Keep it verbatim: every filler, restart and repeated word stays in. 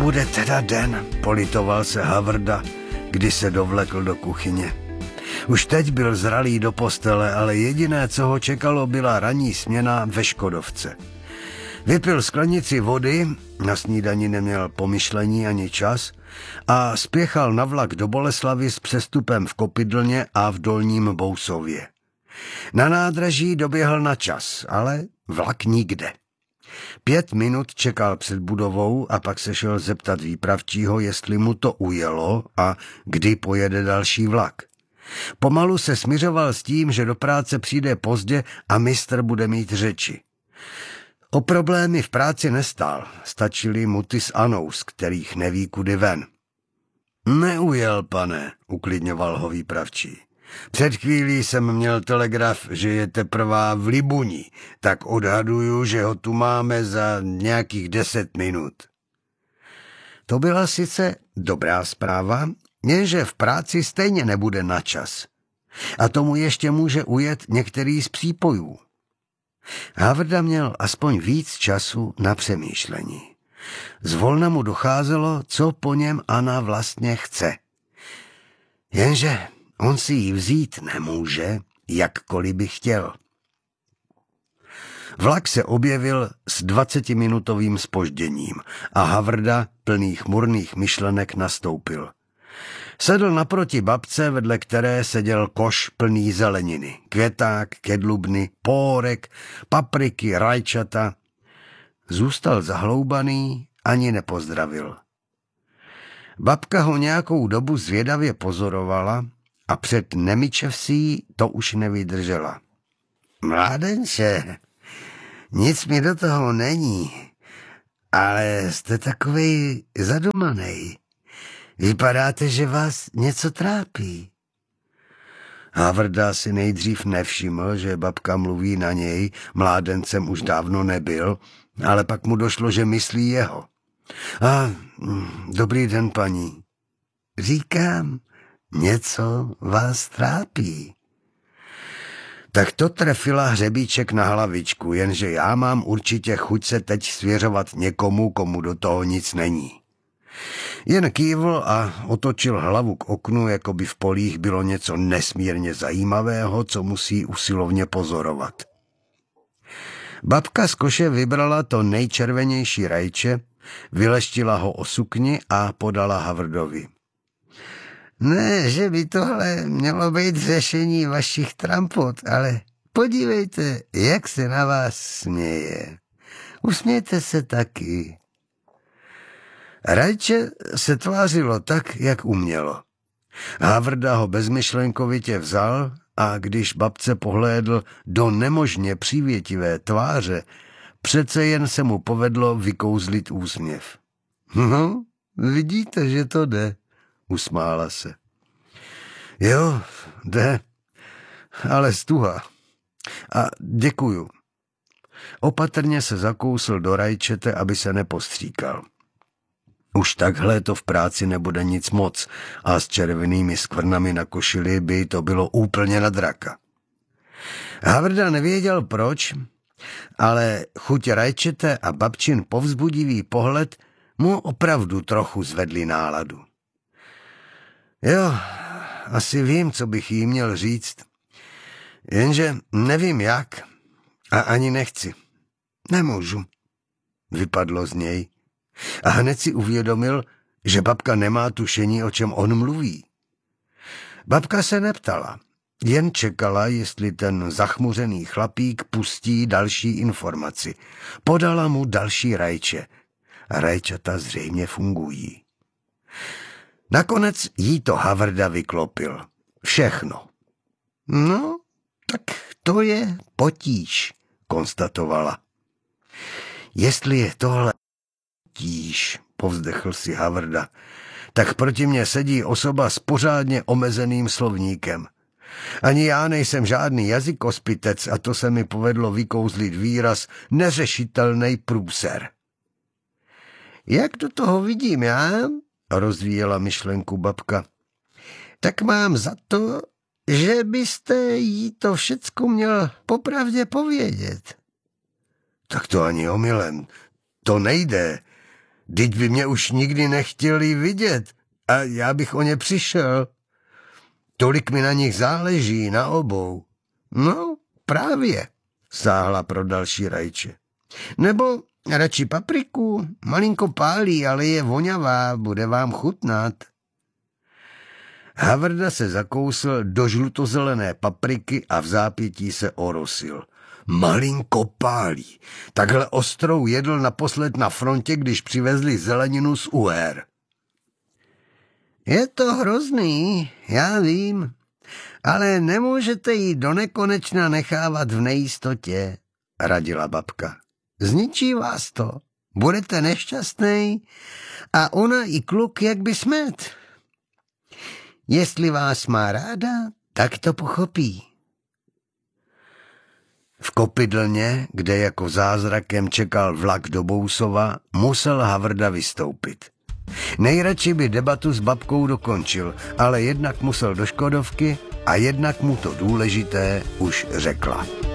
bude teda den, politoval se Havrda, když se dovlekl do kuchyně. Už teď byl zralý do postele, ale jediné, co ho čekalo, byla ranní směna ve Škodovce. Vypil sklenici vody, na snídani neměl pomyšlení ani čas a spěchal na vlak do Boleslavy s přestupem v Kopidlně a v Dolním Bousově. Na nádraží doběhl na čas, ale vlak nikde. Pět minut čekal před budovou a pak se šel zeptat výpravčího, jestli mu to ujelo a kdy pojede další vlak. Pomalu se smiřoval s tím, že do práce přijde pozdě a mistr bude mít řeči. O problémy v práci nestál, stačili mu ty s Anou, z kterých neví kudy ven. Neujel, pane, uklidňoval ho výpravčí. Před chvílí jsem měl telegraf, že je teprve v Libuní, tak odhaduju, že ho tu máme za nějakých deset minut. To byla sice dobrá zpráva, jenže v práci stejně nebude na čas. A tomu ještě může ujet některý z přípojů. Havrda měl aspoň víc času na přemýšlení. Zvolna mu docházelo, co po něm Anna vlastně chce. Jenže on si ji vzít nemůže, jakkoliv by chtěl. Vlak se objevil s dvacetiminutovým zpožděním a Havrda, plný chmurných myšlenek, nastoupil. Sedl naproti babce, vedle které seděl koš plný zeleniny. Květák, kedlubny, pórek, papriky, rajčata. Zůstal zahloubaný, ani nepozdravil. Babka ho nějakou dobu zvědavě pozorovala a před Nemičevsí to už nevydržela. Mládenče, nic mi do toho není, ale jste takovej zadumanej. Vypadáte, že vás něco trápí. Havrda si nejdřív nevšiml, že babka mluví na něj, mládencem už dávno nebyl, ale pak mu došlo, že myslí jeho. A dobrý den, paní. Říkám, něco vás trápí. Tak to trefila hřebíček na hlavičku, jenže já mám určitě chuť se teď svěřovat někomu, komu do toho nic není. Jen kývl a otočil hlavu k oknu, jako by v polích bylo něco nesmírně zajímavého, co musí usilovně pozorovat. Babka z koše vybrala to nejčervenější rajče, vyleštila ho o sukni a podala Havrdovi. Ne, že by tohle mělo být řešení vašich trampot, ale podívejte, jak se na vás směje. Usmějte se taky. Rajče se tvářilo tak, jak umělo. Havrda ho bezmyšlenkovitě vzal a když babce pohlédl do nemožně přívětivé tváře, přece jen se mu povedlo vykouzlit úsměv. No, vidíte, že to jde, usmála se. Jo, jde, ale stuha. A děkuju. Opatrně se zakousl do rajčete, aby se nepostříkal. Už takhle to v práci nebude nic moc a s červenými skvrnami na košili by to bylo úplně na draka. Havrda nevěděl proč, ale chuť rajčete a babčin povzbudivý pohled mu opravdu trochu zvedli náladu. Jo, asi vím, co bych jí měl říct, jenže nevím jak a ani nechci. Nemůžu, vypadlo z něj. A hned si uvědomil, že babka nemá tušení, o čem on mluví. Babka se neptala, jen čekala, jestli ten zachmuřený chlapík pustí další informaci. Podala mu další rajče. Rajčata zřejmě fungují. Nakonec jí to Havrda vyklopil. Všechno. No, tak to je potíž, konstatovala. Jestli je tohle tíž, povzdechl si Havrda, tak proti mně sedí osoba s pořádně omezeným slovníkem. Ani já nejsem žádný jazykospitec a to se mi povedlo vykouzlit výraz neřešitelný průser. Jak do toho vidím já, rozvíjela myšlenku babka, tak mám za to, že byste jí to všecko měl popravdě povědět. Tak to ani omylem, to nejde. Vždyť by mě už nikdy nechtěli vidět a já bych o ně přišel. Tolik mi na nich záleží, na obou. No, právě, sáhla pro další rajče. Nebo radši papriku, malinko pálí, ale je voňavá, bude vám chutnat. Havrda se zakousl do žlutozelené papriky a v zápětí se orosil. Malinko pálí. Takhle ostrou jedl naposled na frontě, když přivezli zeleninu z Uher. Je to hrozný, já vím, ale nemůžete jí do nekonečna nechávat v nejistotě, radila babka. Zničí vás to, budete nešťastnej a ona i kluk jak by smet. Jestli vás má ráda, tak to pochopí. V kopydlně, kde jako zázrakem čekal vlak do Bousova, musel Havrda vystoupit. Nejradši by debatu s babkou dokončil, ale jednak musel do Škodovky a jednak mu to důležité už řekla.